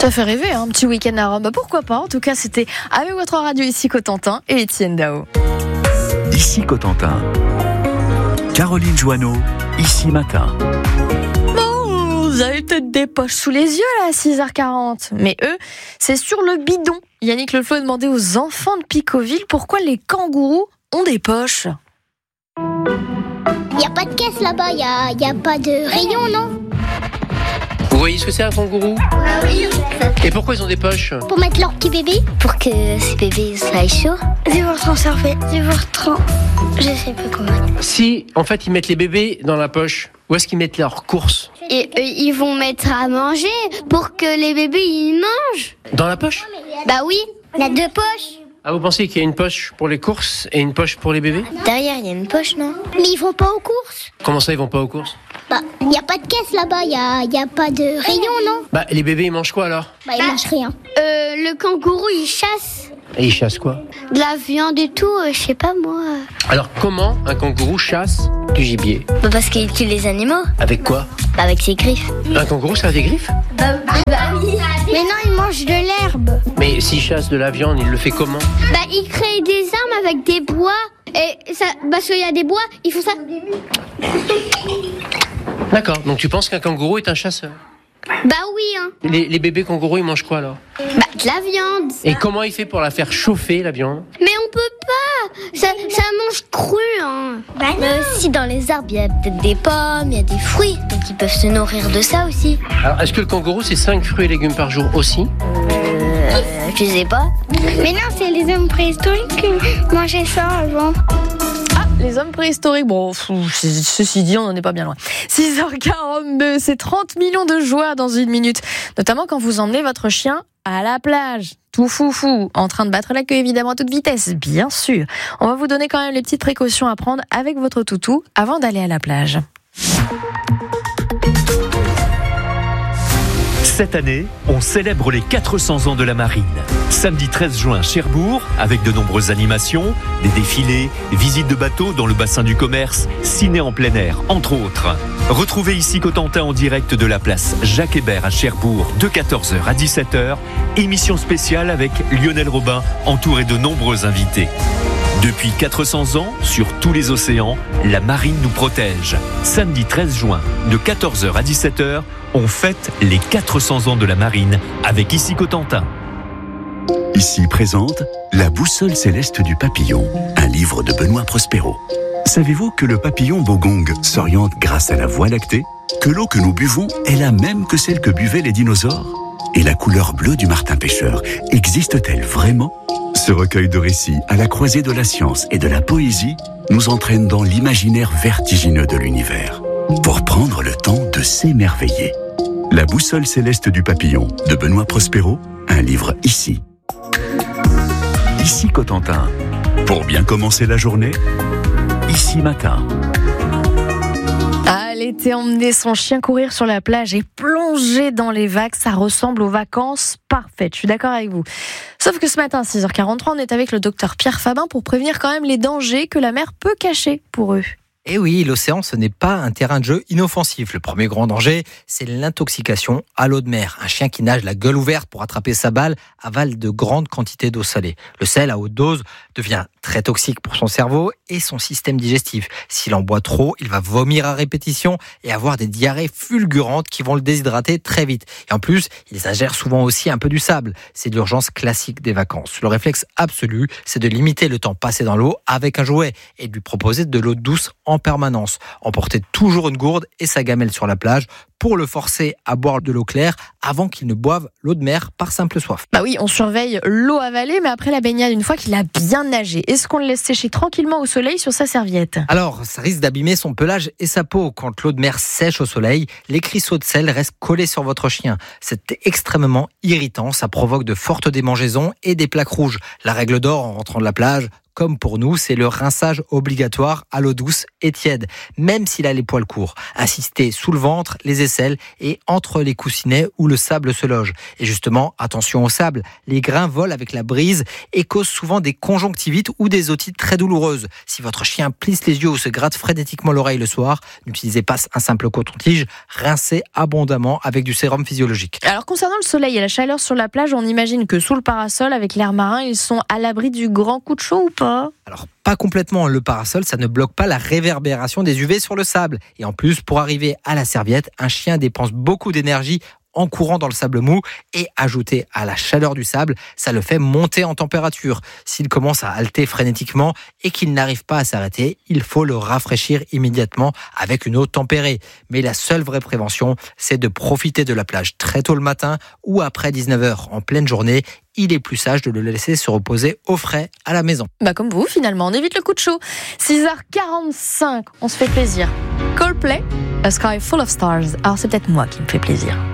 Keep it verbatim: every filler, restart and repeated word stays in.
Ça fait rêver, hein, un petit week-end à Rome. Bah, pourquoi pas? En tout cas, c'était avec votre radio ici Cotentin et Étienne Dao. Ici Cotentin. Caroline Joanneau, ici matin. Bon, vous avez peut-être des poches sous les yeux là à six heures quarante. Mais eux, c'est sur le bidon. Yannick Le Flo a demandé aux enfants de Picoville pourquoi les kangourous ont des poches. Il n'y a pas de caisse là-bas, il n'y a, y a pas de rayon, non? Vous voyez ce que c'est un kangourou? Ah oui. Et pourquoi ils ont des poches? Pour mettre leur petit bébé. Pour que ces bébés soient chauds. Devoir conserver, devoir trop. Je sais plus comment. Si, en fait, ils mettent les bébés dans la poche, où est-ce qu'ils mettent leurs courses? Et eux, ils vont mettre à manger pour que les bébés, ils mangent. Dans la poche? Bah oui. Il y a deux poches. Ah, vous pensez qu'il y a une poche pour les courses et une poche pour les bébés? Derrière, il y a une poche, non? Mais ils vont pas aux courses. Comment ça, ils vont pas aux courses? Bah, il n'y a pas de caisse là-bas, il n'y a, y a pas de rayon, non? Bah, les bébés, ils mangent quoi alors? Bah, ils mangent rien. Euh, le kangourou, il chasse. Et ils chassent quoi? De la viande et tout, euh, je sais pas moi. Alors, comment un kangourou chasse du gibier? Bah parce qu'il tue les animaux. Avec quoi? Bah avec ses griffes. Un kangourou, ça a des griffes? Bah, bah oui. Mais non, ils mangent de l'herbe. Mais s'il chasse de la viande, il le fait comment? Bah il crée des armes avec des bois. Et ça, parce qu'il y a des bois, ils font ça. D'accord, donc tu penses qu'un kangourou est un chasseur? Bah oui, hein. Les, les bébés kangourous, ils mangent quoi alors? Bah de la viande. Et comment il fait pour la faire chauffer, la viande? Mais on peut pas. Ça, ça mange cru, hein. Bah non. Mais aussi dans les arbres, il y a peut-être des pommes, il y a des fruits. Donc ils peuvent se nourrir de ça aussi. Alors, est-ce que le kangourou, c'est cinq fruits et légumes par jour aussi? Euh, je sais pas. Mais non, c'est les hommes préhistoriques qui mangeaient ça avant. Ah, les hommes préhistoriques, bon, pff, ceci dit, on n'en est pas bien loin. six heures quarante-deux, c'est trente millions de joie dans une minute. Notamment quand vous emmenez votre chien à la plage, tout foufou, en train de battre la queue évidemment à toute vitesse, bien sûr. On va vous donner quand même les petites précautions à prendre avec votre toutou avant d'aller à la plage. Cette année, on célèbre les quatre cents ans de la marine. Samedi treize juin, Cherbourg, avec de nombreuses animations, des défilés, visites de bateaux dans le bassin du commerce, ciné en plein air, entre autres. Retrouvez ici Cotentin en direct de la place Jacques Hébert à Cherbourg de quatorze heures à dix-sept heures. Émission spéciale avec Lionel Robin, entouré de nombreux invités. Depuis quatre cents ans, sur tous les océans, la marine nous protège. Samedi treize juin, de quatorze heures à dix-sept heures, on fête les quatre cents ans de la marine avec Ici Cotentin. Ici présente La boussole céleste du papillon, un livre de Benoît Prospero. Savez-vous que le papillon bogong s'oriente grâce à la voie lactée? Que l'eau que nous buvons est la même que celle que buvaient les dinosaures? Et la couleur bleue du martin pêcheur existe-t-elle vraiment? Ce recueil de récits à la croisée de la science et de la poésie nous entraîne dans l'imaginaire vertigineux de l'univers pour prendre le temps de s'émerveiller. La boussole céleste du papillon de Benoît Prospero, un livre ici. Ici Cotentin. Pour bien commencer la journée, ici matin. Ah, l'été, emmener son chien courir sur la plage et plonger dans les vagues, ça ressemble aux vacances parfaites. Je suis d'accord avec vous. Sauf que ce matin, à six heures quarante-trois, on est avec le docteur Pierre Fabin pour prévenir quand même les dangers que la mer peut cacher pour eux. Et oui, l'océan, ce n'est pas un terrain de jeu inoffensif. Le premier grand danger, c'est l'intoxication à l'eau de mer. Un chien qui nage la gueule ouverte pour attraper sa balle avale de grandes quantités d'eau salée. Le sel à haute dose devient très toxique pour son cerveau et son système digestif. S'il en boit trop, il va vomir à répétition et avoir des diarrhées fulgurantes qui vont le déshydrater très vite. Et en plus, il ingère souvent aussi un peu du sable. C'est l'urgence classique des vacances. Le réflexe absolu, c'est de limiter le temps passé dans l'eau avec un jouet et de lui proposer de l'eau douce en permanence. Emporter toujours une gourde et sa gamelle sur la plage pour le forcer à boire de l'eau claire avant qu'il ne boive l'eau de mer par simple soif. Bah oui, on surveille l'eau avalée, mais après la baignade, une fois qu'il a bien nagé, est-ce qu'on le laisse sécher tranquillement au soleil sur sa serviette? Alors, ça risque d'abîmer son pelage et sa peau. Quand l'eau de mer sèche au soleil, les cristaux de sel restent collés sur votre chien. C'est extrêmement irritant, ça provoque de fortes démangeaisons et des plaques rouges. La règle d'or en rentrant de la plage, comme pour nous, c'est le rinçage obligatoire à l'eau douce et tiède, même s'il a les poils courts. Insister sous le ventre, les aisselles et entre les coussinets où le sable se loge. Et justement, attention au sable, les grains volent avec la brise et causent souvent des conjonctivites ou des otites très douloureuses. Si votre chien plisse les yeux ou se gratte frénétiquement l'oreille le soir, n'utilisez pas un simple coton-tige, rincez abondamment avec du sérum physiologique. Alors concernant le soleil et la chaleur sur la plage, on imagine que sous le parasol, avec l'air marin, ils sont à l'abri du grand coup de chaud ou pas ? Alors, pas complètement. Le parasol, ça ne bloque pas la réverbération des U V sur le sable. Et en plus, pour arriver à la serviette, un chien dépense beaucoup d'énergie en courant dans le sable mou et ajouté à la chaleur du sable, ça le fait monter en température. S'il commence à halter frénétiquement et qu'il n'arrive pas à s'arrêter, il faut le rafraîchir immédiatement avec une eau tempérée. Mais la seule vraie prévention, c'est de profiter de la plage très tôt le matin ou après dix-neuf heures en pleine journée. Il est plus sage de le laisser se reposer au frais à la maison. Bah comme vous, finalement, on évite le coup de chaud. six heures quarante-cinq, on se fait plaisir. Coldplay, A Sky Full of Stars. Alors c'est peut-être moi qui me fais plaisir.